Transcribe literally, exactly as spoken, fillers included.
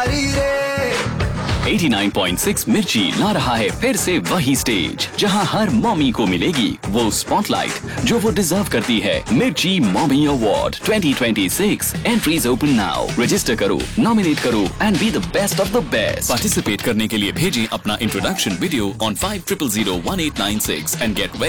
नवासी पॉइंट छह मिर्ची ला रहा है फिर से वही स्टेज जहां हर मॉमी को मिलेगी वो स्पॉटलाइट जो वो डिजर्व करती है। मिर्ची mommy award twenty twenty six entries open now. Register करो, नॉमिनेट करो and be the best of the best. Participate करने के लिए भेजें अपना introduction video on five triple zero one eight nine six and get very